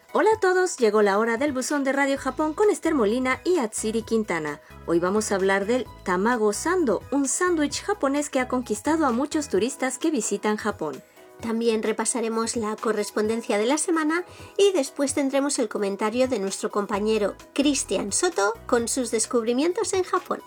Hola a todos, llegó la hora del buzón de Radio Japón con Esther Molina y Atsiri Quintana. Hoy vamos a hablar del tamago sando, un sándwich japonés que ha conquistado a muchos turistas que visitan Japón. También repasaremos la correspondencia de la semana y después tendremos el comentario de nuestro compañero Cristian Soto con sus descubrimientos en Japón.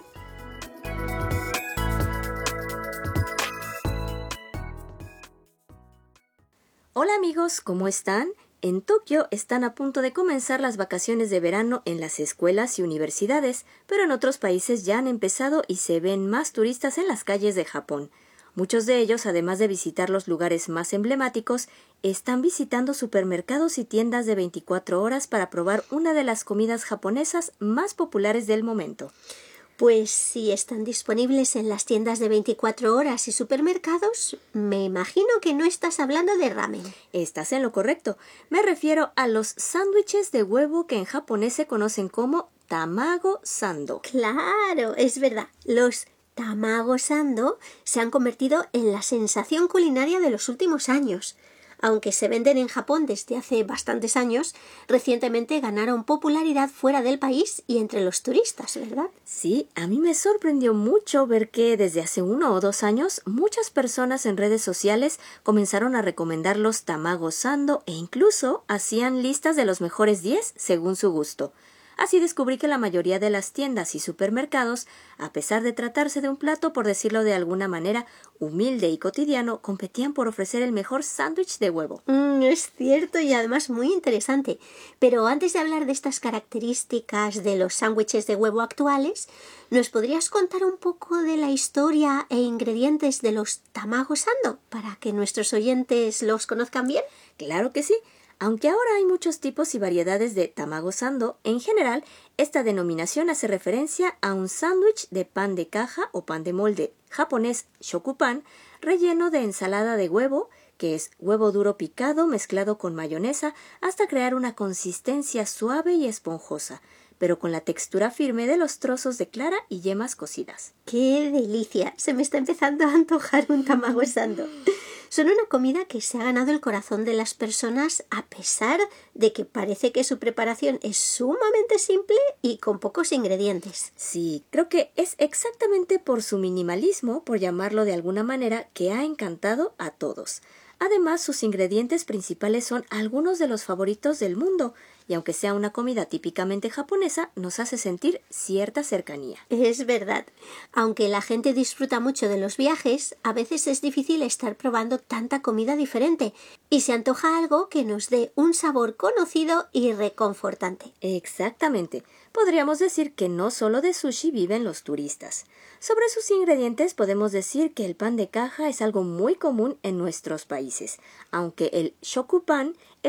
Hola amigos, ¿cómo están? En Tokio están a punto de comenzar las vacaciones de verano en las escuelas y universidades, pero en otros países ya han empezado y se ven más turistas en las calles de Japón. Muchos de ellos, además de visitar los lugares más emblemáticos, están visitando supermercados y tiendas de 24 horas para probar una de las comidas japonesas más populares del momento. Pues si están disponibles en las tiendas de 24 horas y supermercados, me imagino que no estás hablando de ramen. Estás en lo correcto. Me refiero a los sándwiches de huevo que en japonés se conocen como tamago sando. Claro, es verdad. Los tamago sando se han convertido en la sensación culinaria de los últimos años. Aunque se venden en Japón desde hace bastantes años, recientemente ganaron popularidad fuera del país y entre los turistas, ¿verdad? Sí, a mí me sorprendió mucho ver que desde hace 1 o 2 años muchas personas en redes sociales comenzaron a recomendar los tamago sando e incluso hacían listas de los mejores 10 según su gusto. Así descubrí que la mayoría de las tiendas y supermercados, a pesar de tratarse de un plato, por decirlo de alguna manera, humilde y cotidiano, competían por ofrecer el mejor sándwich de huevo. Es cierto y además muy interesante. Pero antes de hablar de estas características de los sándwiches de huevo actuales, ¿nos podrías contar un poco de la historia e ingredientes de los tamago sando para que nuestros oyentes los conozcan bien? Claro que sí. Aunque ahora hay muchos tipos y variedades de tamago sando, en general, esta denominación hace referencia a un sándwich de pan de caja o pan de molde japonés shokupan, relleno de ensalada de huevo, que es huevo duro picado mezclado con mayonesa hasta crear una consistencia suave y esponjosa, pero con la textura firme de los trozos de clara y yemas cocidas. ¡Qué delicia! Se me está empezando a antojar un tamago sando. Son una comida que se ha ganado el corazón de las personas a pesar de que parece que su preparación es sumamente simple y con pocos ingredientes. Sí, creo que es exactamente por su minimalismo, por llamarlo de alguna manera, que ha encantado a todos. Además, sus ingredientes principales son algunos de los favoritos del mundo, y aunque sea una comida típicamente japonesa, nos hace sentir cierta cercanía. Es verdad. Aunque la gente disfruta mucho de los viajes, a veces es difícil estar probando tanta comida diferente y se antoja algo que nos dé un sabor conocido y reconfortante. Exactamente. Podríamos decir que no solo de sushi viven los turistas. Sobre sus ingredientes podemos decir que el pan de caja es algo muy común en nuestros países, aunque el shokupan